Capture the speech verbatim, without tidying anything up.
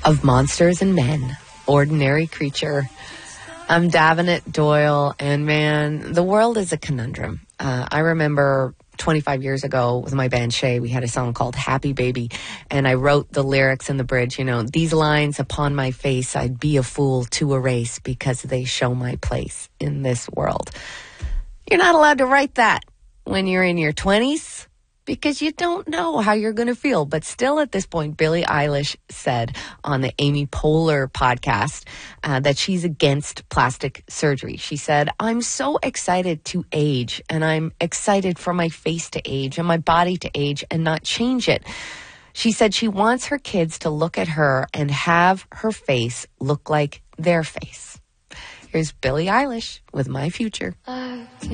of Monsters and Men, Ordinary Creature. I'm Davenant Doyle, and man, the world is a conundrum. Uh, I remember twenty-five years ago with my band Shay, we had a song called Happy Baby, and I wrote the lyrics in the bridge, you know, these lines upon my face, I'd be a fool to erase because they show my place in this world. You're not allowed to write that when you're in your twenties because you don't know how you're going to feel. But still at this point, Billie Eilish said on the Amy Poehler podcast uh, that she's against plastic surgery. She said, I'm so excited to age, and I'm excited for my face to age and my body to age and not change it. She said she wants her kids to look at her and have her face look like their face. Here's Billie Eilish with My Future.